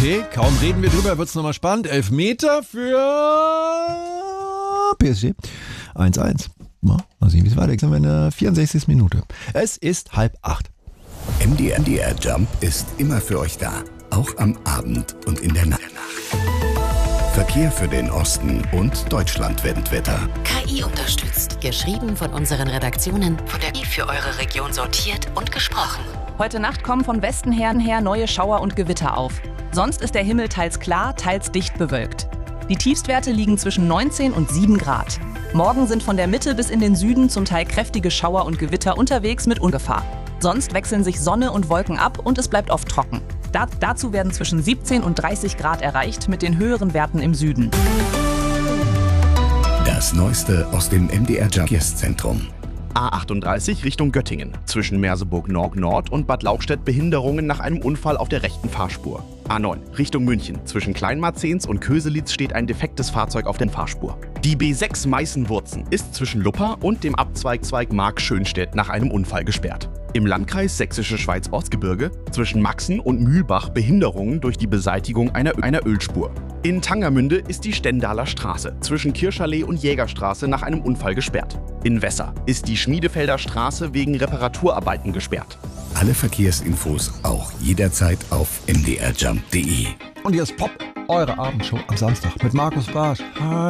Okay, kaum reden wir drüber, wird's nochmal spannend. Elfmeter für PSG. 1-1. Mal sehen, wie es weitergeht. Sind wir in der 64. Minute. Es ist 7:30. MDR Jump ist immer für euch da. Auch am Abend und in der Nacht. Verkehr für den Osten und Deutschlandwetter. KI unterstützt. Geschrieben von unseren Redaktionen, von der KI für eure Region sortiert und gesprochen. Heute Nacht kommen von Westen her neue Schauer und Gewitter auf. Sonst ist der Himmel teils klar, teils dicht bewölkt. Die Tiefstwerte liegen zwischen 19 und 7 Grad. Morgen sind von der Mitte bis in den Süden zum Teil kräftige Schauer und Gewitter unterwegs mit Ungefahr. Sonst wechseln sich Sonne und Wolken ab und es bleibt oft trocken. Dazu werden zwischen 17 und 30 Grad erreicht mit den höheren Werten im Süden. Das Neueste aus dem MDR Verkehrszentrum. A38 Richtung Göttingen. Zwischen Merseburg Nord und Bad Lauchstädt Behinderungen nach einem Unfall auf der rechten Fahrspur. A9 Richtung München. Zwischen Kleinmarzens und Köselitz steht ein defektes Fahrzeug auf der Fahrspur. Die B6 Meißen-Wurzen ist zwischen Luppa und dem Abzweig Mark-Schönstedt nach einem Unfall gesperrt. Im Landkreis Sächsische Schweiz-Ortsgebirge zwischen Maxen und Mühlbach Behinderungen durch die Beseitigung einer Ölspur. In Tangermünde ist die Stendaler Straße zwischen Kirschallee und Jägerstraße nach einem Unfall gesperrt. In Wesser ist die Schmiedefelder Straße wegen Reparaturarbeiten gesperrt. Alle Verkehrsinfos auch jederzeit auf mdrjump.de. Und hier ist Pop, eure Abendshow am Samstag mit Markus Barsch. Hi.